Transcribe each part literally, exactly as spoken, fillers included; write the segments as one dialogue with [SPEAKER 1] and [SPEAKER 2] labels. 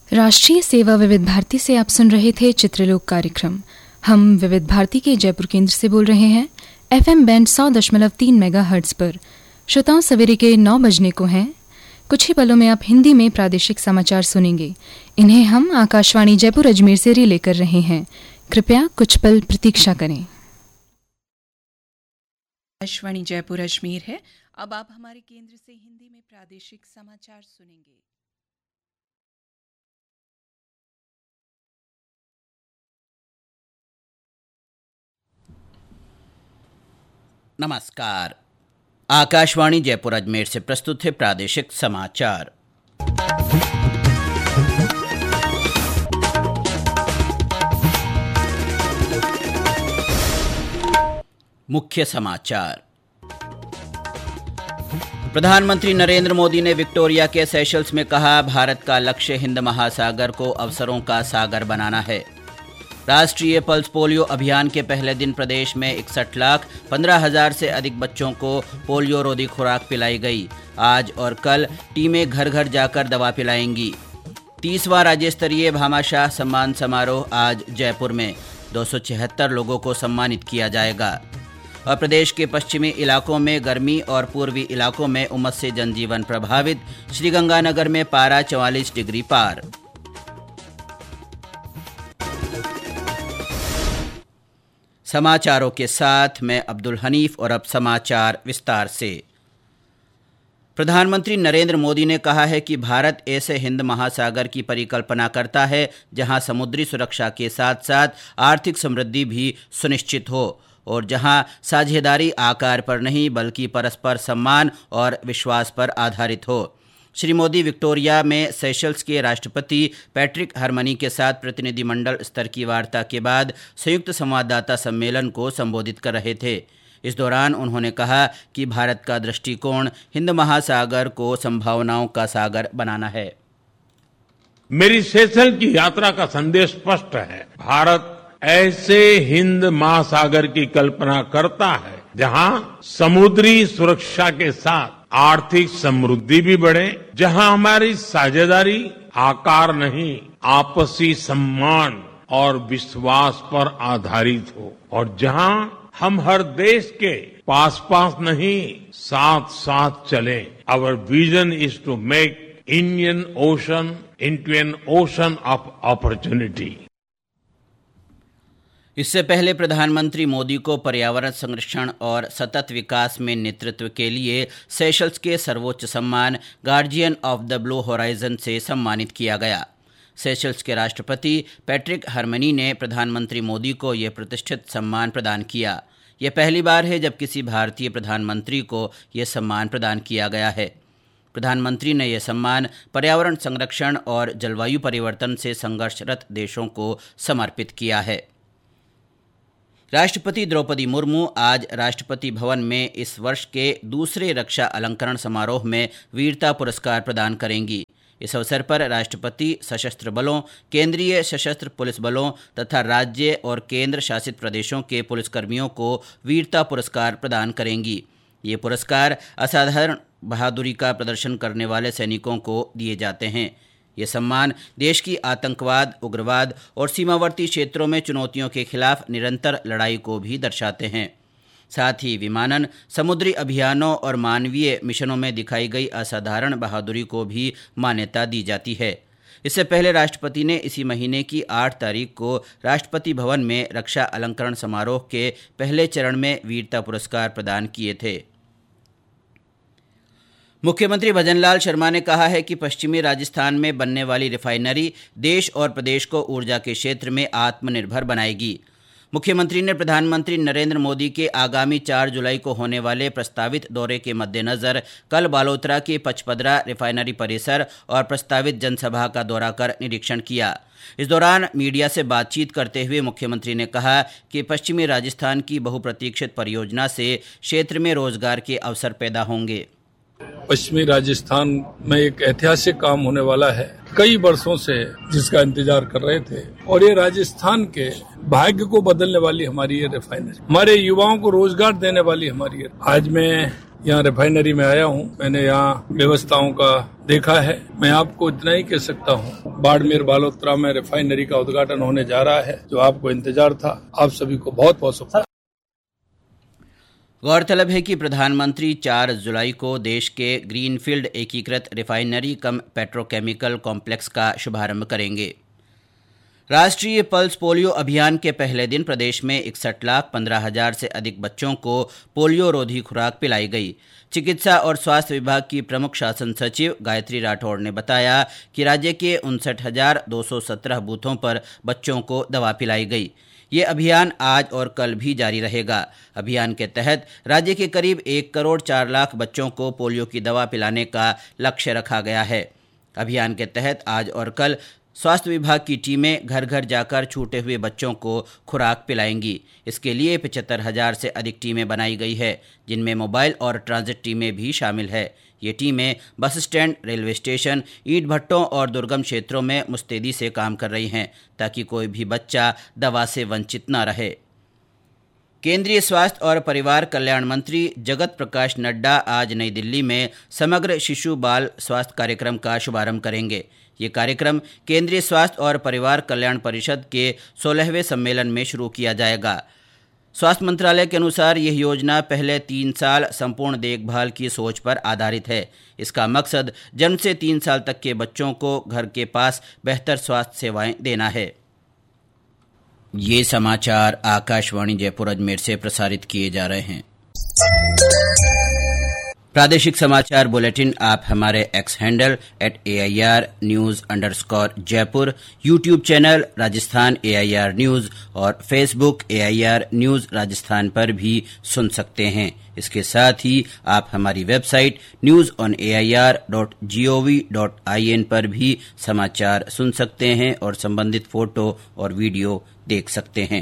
[SPEAKER 1] राष्ट्रीय सेवा विविध भारती से आप सुन रहे थे चित्रलोक कार्यक्रम। हम विविध भारती के जयपुर केंद्र से बोल रहे हैं एफएम बैंड सौ दशमलव तीन मेगा हर्ट्ज पर। श्रोताओं, सवेरे के नौ बजने को हैं। कुछ ही पलों में आप हिंदी में प्रादेशिक समाचार सुनेंगे। इन्हें हम आकाशवाणी जयपुर अजमेर से रिले कर रहे हैं। कृपया कुछ पल प्रतीक्षा करें।
[SPEAKER 2] आकाशवाणी जयपुर अजमेर है। अब आप हमारे केंद्र से हिंदी में प्रादेशिक समाचार सुनेंगे।
[SPEAKER 3] नमस्कार। आकाशवाणी जयपुर अजमेर से प्रस्तुत है प्रादेशिक समाचार। मुख्य समाचार। प्रधानमंत्री नरेंद्र मोदी ने विक्टोरिया के सेशल्स में कहा, भारत का लक्ष्य हिंद महासागर को अवसरों का सागर बनाना है। राष्ट्रीय पल्स पोलियो अभियान के पहले दिन प्रदेश में इकसठ लाख पंद्रह हजार से अधिक बच्चों को पोलियो रोधी खुराक पिलाई गई। आज और कल टीमें घर घर जाकर दवा पिलाएंगी। तीसवां राज्य स्तरीय भामाशाह सम्मान समारोह आज जयपुर में दो सौ छिहत्तर लोगों को सम्मानित किया जाएगा। और प्रदेश के पश्चिमी इलाकों में गर्मी और पूर्वी इलाकों में उमस से जनजीवन प्रभावित। श्रीगंगानगर में पारा चौवालीस डिग्री पार। समाचारों के साथ मैं अब्दुल हनीफ और अब समाचार विस्तार से। प्रधानमंत्री नरेंद्र मोदी ने कहा है कि भारत ऐसे हिंद महासागर की परिकल्पना करता है जहां समुद्री सुरक्षा के साथ साथ आर्थिक समृद्धि भी सुनिश्चित हो और जहां साझेदारी आकार पर नहीं बल्कि परस्पर सम्मान और विश्वास पर आधारित हो। श्री मोदी विक्टोरिया में सेशल्स के राष्ट्रपति पैट्रिक हरमनी के साथ प्रतिनिधिमंडल स्तर की वार्ता के बाद संयुक्त संवाददाता सम्मेलन को संबोधित कर रहे थे। इस दौरान उन्होंने कहा कि भारत का दृष्टिकोण हिंद महासागर को संभावनाओं का सागर बनाना है।
[SPEAKER 4] मेरी सेशल की यात्रा का संदेश स्पष्ट है। भारत ऐसे हिंद महासागर की कल्पना करता है जहां समुद्री सुरक्षा के साथ आर्थिक समृद्धि भी बढ़े, जहां हमारी साझेदारी आकार नहीं आपसी सम्मान और विश्वास पर आधारित हो और जहां हम हर देश के पास पास नहीं साथ साथ चले। Our vision is to make Indian ocean into an ocean of opportunity.
[SPEAKER 3] इससे पहले प्रधानमंत्री मोदी को पर्यावरण संरक्षण और सतत विकास में नेतृत्व के लिए सेशल्स के सर्वोच्च सम्मान guardian of the blue horizon से सम्मानित किया गया। सेशल्स के राष्ट्रपति पैट्रिक हरमनी ने प्रधानमंत्री मोदी को यह प्रतिष्ठित सम्मान प्रदान किया। यह पहली बार है जब किसी भारतीय प्रधानमंत्री को यह सम्मान प्रदान किया गया है। प्रधानमंत्री ने यह सम्मान पर्यावरण संरक्षण और जलवायु परिवर्तन से संघर्षरत देशों को समर्पित किया है। राष्ट्रपति द्रौपदी मुर्मू आज राष्ट्रपति भवन में इस वर्ष के दूसरे रक्षा अलंकरण समारोह में वीरता पुरस्कार प्रदान करेंगी। इस अवसर पर राष्ट्रपति सशस्त्र बलों, केंद्रीय सशस्त्र पुलिस बलों तथा राज्य और केंद्र शासित प्रदेशों के पुलिसकर्मियों को वीरता पुरस्कार प्रदान करेंगी। ये पुरस्कार असाधारण बहादुरी का प्रदर्शन करने वाले सैनिकों को दिए जाते हैं। ये सम्मान देश की आतंकवाद, उग्रवाद और सीमावर्ती क्षेत्रों में चुनौतियों के खिलाफ निरंतर लड़ाई को भी दर्शाते हैं। साथ ही विमानन, समुद्री अभियानों और मानवीय मिशनों में दिखाई गई असाधारण बहादुरी को भी मान्यता दी जाती है। इससे पहले राष्ट्रपति ने इसी महीने की आठ तारीख को राष्ट्रपति भवन में रक्षा अलंकरण समारोह के पहले चरण में वीरता पुरस्कार प्रदान किए थे। मुख्यमंत्री भजनलाल शर्मा ने कहा है कि पश्चिमी राजस्थान में बनने वाली रिफाइनरी देश और प्रदेश को ऊर्जा के क्षेत्र में आत्मनिर्भर बनाएगी। मुख्यमंत्री ने प्रधानमंत्री नरेंद्र मोदी के आगामी चार जुलाई को होने वाले प्रस्तावित दौरे के मद्देनजर कल बालोतरा के पचपदरा रिफाइनरी परिसर और प्रस्तावित जनसभा का दौरा कर निरीक्षण किया। इस दौरान मीडिया से बातचीत करते हुए मुख्यमंत्री ने कहा कि पश्चिमी राजस्थान की बहुप्रतीक्षित परियोजना से क्षेत्र में रोजगार के अवसर पैदा होंगे।
[SPEAKER 5] पश्चिमी राजस्थान में एक ऐतिहासिक काम होने वाला है, कई वर्षों से जिसका इंतजार कर रहे थे और ये राजस्थान के भाग्य को बदलने वाली हमारी ये रिफाइनरी, हमारे युवाओं को रोजगार देने वाली हमारी। आज मैं यहाँ रिफाइनरी में आया हूँ। मैंने यहाँ व्यवस्थाओं का देखा है। मैं आपको इतना ही कह सकता हूँ, बाड़मेर बालोतरा में रिफाइनरी का उद्घाटन होने जा रहा है, जो आपको इंतजार था। आप सभी को बहुत बहुत शुभकामनाएं।
[SPEAKER 3] गौरतलब है कि प्रधानमंत्री चार जुलाई को देश के ग्रीनफील्ड एकीकृत रिफाइनरी कम पेट्रोकेमिकल कॉम्प्लेक्स का शुभारंभ करेंगे। राष्ट्रीय पल्स पोलियो अभियान के पहले दिन प्रदेश में इकसठ लाख पंद्रह हजार से अधिक बच्चों को पोलियो रोधी खुराक पिलाई गई। चिकित्सा और स्वास्थ्य विभाग की प्रमुख शासन सचिव गायत्री राठौड़ ने बताया कि राज्य के उनसठ हजार दो सौ सत्रह बूथों पर बच्चों को दवा पिलाई गई। ये अभियान आज और कल भी जारी रहेगा। अभियान के तहत राज्य के करीब एक करोड़ चार लाख बच्चों को पोलियो की दवा पिलाने का लक्ष्य रखा गया है। अभियान के तहत आज और कल स्वास्थ्य विभाग की टीमें घर घर जाकर छूटे हुए बच्चों को खुराक पिलाएंगी। इसके लिए पचहत्तर हजार से अधिक टीमें बनाई गई है, जिनमें मोबाइल और ट्रांजिट टीमें भी शामिल है। ये टीमें बस स्टैंड, रेलवे स्टेशन, ईंट भट्टों और दुर्गम क्षेत्रों में मुस्तैदी से काम कर रही हैं, ताकि कोई भी बच्चा दवा से वंचित न रहे। केंद्रीय स्वास्थ्य और परिवार कल्याण मंत्री जगत प्रकाश नड्डा आज नई दिल्ली में समग्र शिशु बाल स्वास्थ्य कार्यक्रम का शुभारंभ करेंगे। ये कार्यक्रम केंद्रीय स्वास्थ्य और परिवार कल्याण परिषद के सोलहवें सम्मेलन में शुरू किया जाएगा। स्वास्थ्य मंत्रालय के अनुसार यह योजना पहले तीन साल संपूर्ण देखभाल की सोच पर आधारित है। इसका मकसद जन्म से तीन साल तक के बच्चों को घर के पास बेहतर स्वास्थ्य सेवाएं देना है। ये समाचार आकाशवाणी जयपुर अजमेर से प्रसारित किए जा रहे हैं। प्रादेशिक समाचार बुलेटिन आप हमारे x handle at A I R news underscore Jaipur, YouTube channel Rajasthan A I R news और Facebook A I R news Rajasthan पर भी सुन सकते हैं। इसके साथ ही आप हमारी website news on A I R dot G O V dot I N पर भी समाचार सुन सकते हैं और संबंधित फोटो और वीडियो देख सकते हैं।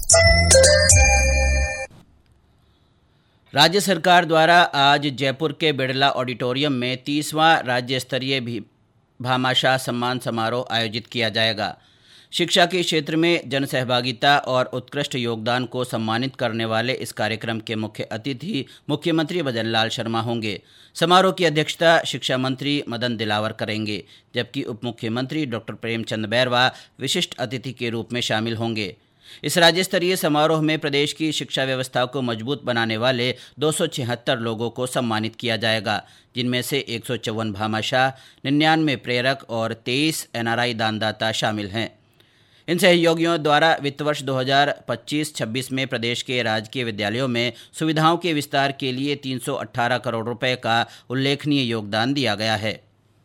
[SPEAKER 3] राज्य सरकार द्वारा आज जयपुर के बिड़ला ऑडिटोरियम में तीसवां राज्य स्तरीय भामाशाह सम्मान समारोह आयोजित किया जाएगा। शिक्षा के क्षेत्र में जनसहभागिता और उत्कृष्ट योगदान को सम्मानित करने वाले इस कार्यक्रम के मुख्य अतिथि मुख्यमंत्री भजन लाल शर्मा होंगे। समारोह की अध्यक्षता शिक्षा मंत्री मदन दिलावर करेंगे, जबकि उप मुख्यमंत्री डॉक्टर प्रेमचंद बैरवा विशिष्ट अतिथि के रूप में शामिल होंगे। इस राज्य स्तरीय समारोह में प्रदेश की शिक्षा व्यवस्था को मजबूत बनाने वाले दो सौ छिहत्तर लोगों को सम्मानित किया जाएगा, जिनमें से एक सौ चौवन भामाशाह, निन्यानवे प्रेरक और तेईस एन आर आई दानदाता शामिल हैं। इन सहयोगियों द्वारा वित्त वर्ष दो हज़ार पच्चीस छब्बीस में प्रदेश के राजकीय विद्यालयों में सुविधाओं के विस्तार के लिए तीन सौ अठारह करोड़ रुपए का उल्लेखनीय योगदान दिया गया है।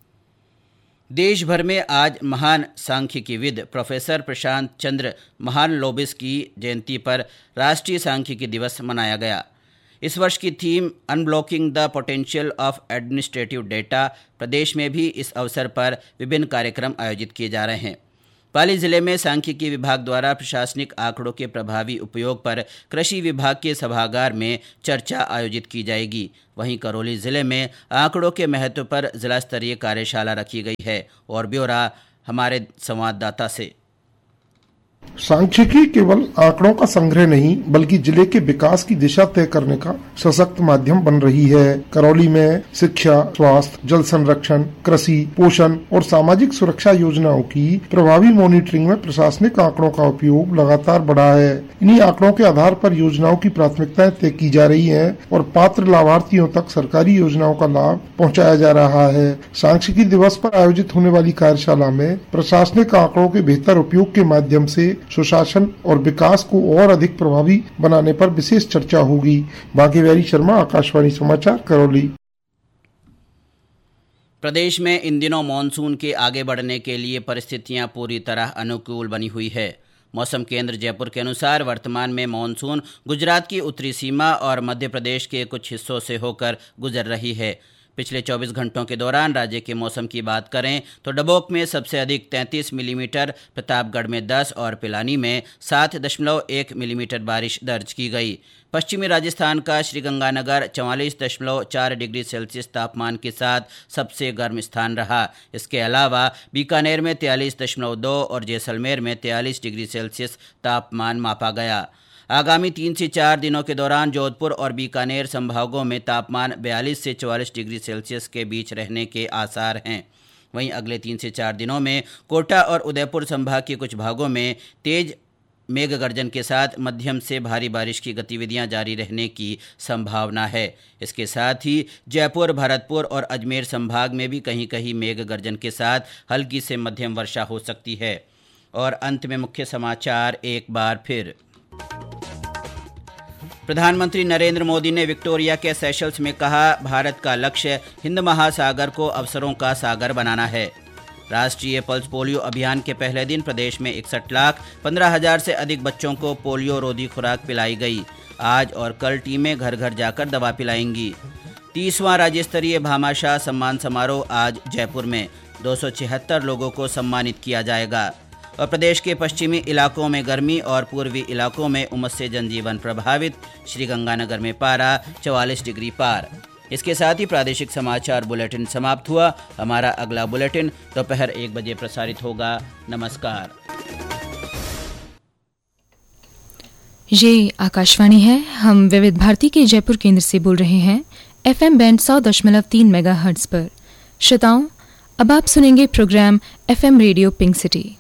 [SPEAKER 3] देश भर में आज महान सांख्यिकीविद प्रोफेसर प्रशांत चंद्र महालनोबिस की जयंती पर राष्ट्रीय सांख्यिकी दिवस मनाया गया। इस वर्ष की theme unblocking the potential of administrative data. प्रदेश में भी इस अवसर पर विभिन्न कार्यक्रम आयोजित किए जा रहे हैं। पाली जिले में सांख्यिकी विभाग द्वारा प्रशासनिक आंकड़ों के प्रभावी उपयोग पर कृषि विभाग के सभागार में चर्चा आयोजित की जाएगी। वहीं करौली जिले में आंकड़ों के महत्व पर जिला स्तरीय कार्यशाला रखी गई है। और ब्यौरा हमारे संवाददाता से।
[SPEAKER 6] सांख्यिकी केवल आंकड़ों का संग्रह नहीं, बल्कि जिले के विकास की दिशा तय करने का सशक्त माध्यम बन रही है। करौली में शिक्षा, स्वास्थ्य, जल संरक्षण, कृषि, पोषण और सामाजिक सुरक्षा योजनाओं की प्रभावी मॉनिटरिंग में प्रशासनिक आंकड़ों का उपयोग लगातार बढ़ा है। इन्हीं आंकड़ों के आधार पर योजनाओं की प्राथमिकताएं तय की जा रही है और पात्र लाभार्थियों तक सरकारी योजनाओं का लाभ पहुँचाया जा रहा है। सांख्यिकी दिवस पर आयोजित होने वाली कार्यशाला में प्रशासनिक आंकड़ों के बेहतर उपयोग के माध्यम से सुशासन और विकास को और अधिक प्रभावी बनाने पर विशेष चर्चा होगी। भाग्यवारी शर्मा, आकाशवाणी समाचार, करौली।
[SPEAKER 3] प्रदेश में इन दिनों मानसून के आगे बढ़ने के लिए परिस्थितियां पूरी तरह अनुकूल बनी हुई है। मौसम केंद्र जयपुर के अनुसार वर्तमान में मानसून गुजरात की उत्तरी सीमा और मध्य प्रदेश के कुछ हिस्सों से होकर गुजर रही है। पिछले चौबीस घंटों के दौरान राज्य के मौसम की बात करें तो डबोक में सबसे अधिक तैंतीस मिलीमीटर, प्रतापगढ़ में दस और पिलानी में सात दशमलव एक मिलीमीटर बारिश दर्ज की गई। पश्चिमी राजस्थान का श्रीगंगानगर चवालीस दशमलव चार डिग्री सेल्सियस तापमान के साथ सबसे गर्म स्थान रहा। इसके अलावा बीकानेर में तैंतालीस दशमलव दो और जैसलमेर में तैंतालीस डिग्री सेल्सियस तापमान मापा गया। आगामी तीन से चार दिनों के दौरान जोधपुर और बीकानेर संभागों में तापमान बयालीस से चौवालीस डिग्री सेल्सियस के बीच रहने के आसार हैं। वहीं अगले तीन से चार दिनों में कोटा और उदयपुर संभाग के कुछ भागों में तेज मेघ गर्जन के साथ मध्यम से भारी बारिश की गतिविधियां जारी रहने की संभावना है। इसके साथ ही जयपुर, भरतपुर और अजमेर संभाग में भी कहीं कहीं मेघ गर्जन के साथ हल्की से मध्यम वर्षा हो सकती है। और अंत में मुख्य समाचार एक बार फिर। प्रधानमंत्री नरेंद्र मोदी ने विक्टोरिया के सेशल्स में कहा, भारत का लक्ष्य हिंद महासागर को अवसरों का सागर बनाना है। राष्ट्रीय पल्स पोलियो अभियान के पहले दिन प्रदेश में इकसठ लाख पंद्रह हजार से अधिक बच्चों को पोलियो रोधी खुराक पिलाई गई। आज और कल टीमें घर घर जाकर दवा पिलाएंगी। तीसवां राज्य स्तरीय भामाशाह सम्मान समारोह आज जयपुर में दो सौ छिहत्तर लोगों को सम्मानित किया जाएगा। और प्रदेश के पश्चिमी इलाकों में गर्मी और पूर्वी इलाकों में उमस से जनजीवन प्रभावित। श्रीगंगानगर में पारा चौवालीस डिग्री पार। इसके साथ ही प्रादेशिक समाचार बुलेटिन समाप्त हुआ। हमारा अगला बुलेटिन दोपहर एक बजे प्रसारित होगा। नमस्कार।
[SPEAKER 1] ये आकाशवाणी है। हम विविध भारती के जयपुर केंद्र से बोल रहे हैं, एफएम बैंड सौ दशमलव तीन मेगा हर्ट्ज पर। श्रोताओं, अब आप सुनेंगे programme FM radio pink city.